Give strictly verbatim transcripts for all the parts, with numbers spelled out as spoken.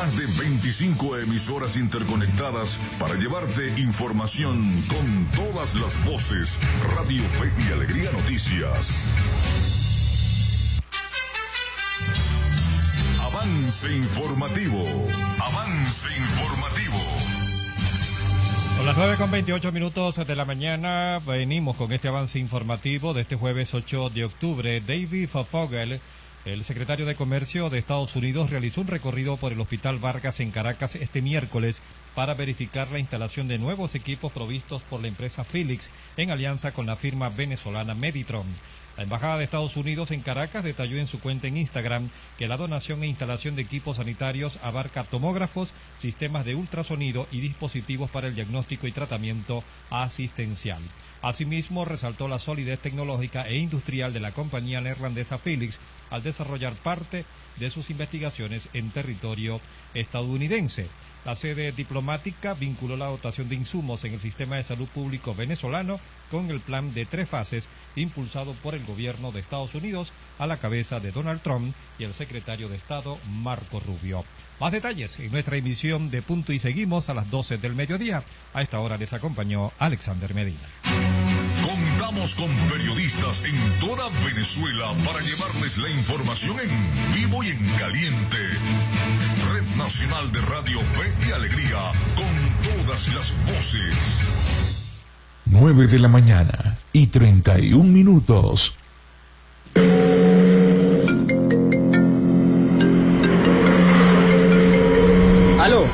Más de veinticinco emisoras interconectadas para llevarte información con todas las voces. Radio Fe y Alegría Noticias. Avance informativo. Avance informativo. Son las nueve con veintiocho minutos de la mañana. Venimos con este avance informativo de este jueves ocho de octubre. David Fogel, el secretario de Comercio de Estados Unidos, realizó un recorrido por el Hospital Vargas en Caracas este miércoles para verificar la instalación de nuevos equipos provistos por la empresa Philips en alianza con la firma venezolana Meditron. La Embajada de Estados Unidos en Caracas detalló en su cuenta en Instagram que la donación e instalación de equipos sanitarios abarca tomógrafos, sistemas de ultrasonido y dispositivos para el diagnóstico y tratamiento asistencial. Asimismo, resaltó la solidez tecnológica e industrial de la compañía neerlandesa Philips al desarrollar parte de sus investigaciones en territorio estadounidense. La sede diplomática vinculó la dotación de insumos en el sistema de salud público venezolano con el plan de tres fases impulsado por el gobierno de Estados Unidos a la cabeza de Donald Trump y el secretario de Estado Marco Rubio. Más detalles en nuestra emisión de Punto y Seguimos a las doce del mediodía. A esta hora les acompañó Alexander Medina. Contamos con periodistas en toda Venezuela para llevarles la información en vivo y en caliente. Red Nacional de Radio Fe y Alegría, con todas las voces. nueve de la mañana y treinta y un minutos. ¿Aló?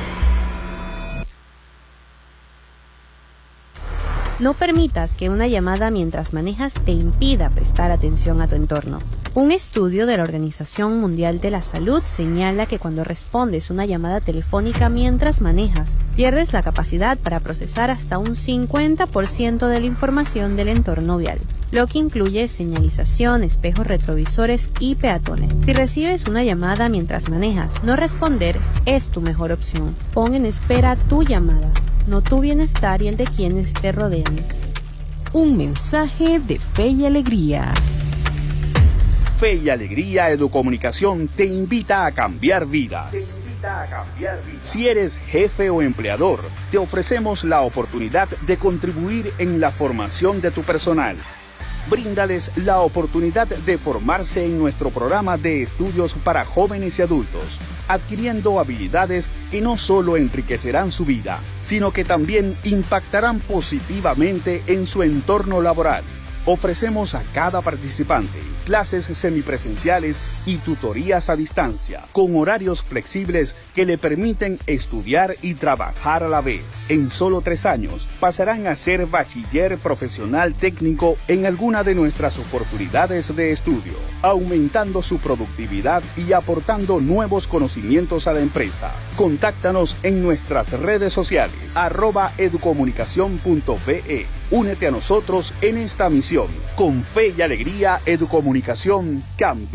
No permitas que una llamada mientras manejas te impida prestar atención a tu entorno. Un estudio de la Organización Mundial de la Salud señala que cuando respondes una llamada telefónica mientras manejas, pierdes la capacidad para procesar hasta un cincuenta por ciento de la información del entorno vial, lo que incluye señalización, espejos retrovisores y peatones. Si recibes una llamada mientras manejas, no responder es tu mejor opción. Pon en espera tu llamada, no tu bienestar y el de quienes te rodean. Un mensaje de Fe y Alegría. Fe y Alegría Educomunicación te invita a cambiar vidas. Te invita a cambiar vidas. Si eres jefe o empleador, te ofrecemos la oportunidad de contribuir en la formación de tu personal. Bríndales la oportunidad de formarse en nuestro programa de estudios para jóvenes y adultos, adquiriendo habilidades que no solo enriquecerán su vida, sino que también impactarán positivamente en su entorno laboral. Ofrecemos a cada participante clases semipresenciales y tutorías a distancia, con horarios flexibles que le permiten estudiar y trabajar a la vez. En solo tres años pasarán a ser bachiller profesional técnico en alguna de nuestras oportunidades de estudio, aumentando su productividad y aportando nuevos conocimientos a la empresa. Contáctanos en nuestras redes sociales, arroba educomunicación punto be. Únete a nosotros en esta misión. Con Fe y Alegría Educomunicación, cambia.